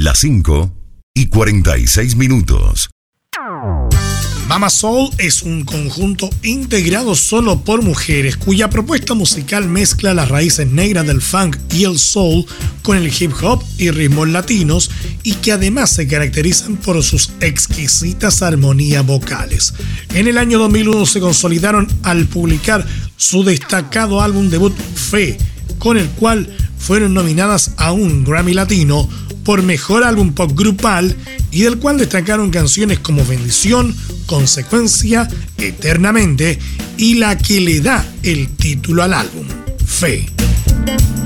Las 5:46. Mama Soul es un conjunto integrado solo por mujeres cuya propuesta musical mezcla las raíces negras del funk y el soul con el hip hop y ritmos latinos y que además se caracterizan por sus exquisitas armonías vocales. En el año 2001 se consolidaron al publicar su destacado álbum debut Fe, con el cual fueron nominadas a un Grammy Latino por Mejor Álbum Pop Grupal y del cual destacaron canciones como Bendición, Consecuencia, Eternamente y la que le da el título al álbum, Fe.